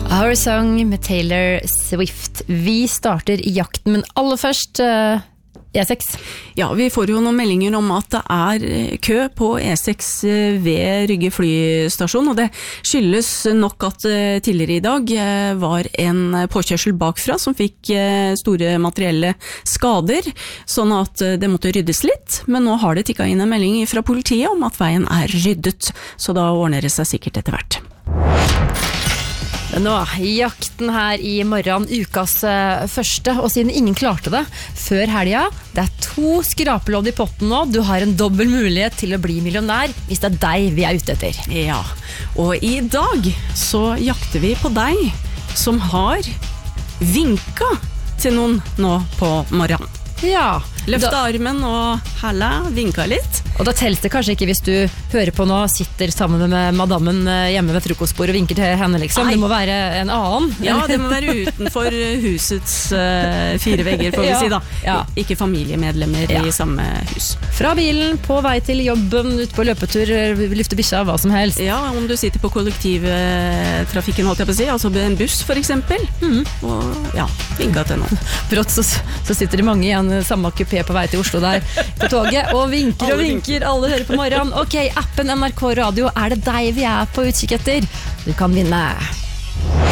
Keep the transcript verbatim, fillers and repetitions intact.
Our Song med Taylor Swift. Vi starter i jakten, men aller først uh, E seks. Ja, vi får jo noen meldinger om at det er kø på E seks ved Rygge flystasjon, og det skyldes nok at tidligere i dag var en påkjørsel bakfra som fikk store materielle skader, sånn at det måtte ryddes litt, men nå har det tikket inn en melding fra politiet om at veien er ryddet, så da ordner det seg sikkert etter hvert. Nå, jakten her i morgen, ukas uh, første, og siden ingen klarte det før helga, det er to skrapelodd i potten nå, du har en dobbel mulighet til å bli millionær hvis det er deg vi er ute etter. Ja, og i dag så jakter vi på deg som har vinket til noen nå på morgenen. Ja. Løfte da, armen og hella, vinka litt. Og da telles det kanskje ikke hvis du hører på nå, sitter sammen med madammen hjemme ved frokostbord og vinker til henne, liksom. Nei. Det må være en annen. Ja, det må være utenfor husets uh, fire vegger, får vi ja. si da. Ja. Ikke familiemedlemmer ja. i samme hus. Fra bilen, på vei til jobben, ut på løpetur, lyfte bikkja, hva som helst. Ja, om du sitter på kollektivtrafikken, holdt jeg på å si, altså en buss for eksempel. Mm. Og ja, vinka til noen. Brått så, så sitter det mange i en samme kupé på vei til Oslo der på toget, og vinker og vinker, alle hører på morgenen. Ok, appen N R K Radio, er det deg vi er på utkikk etter? Du kan vinne.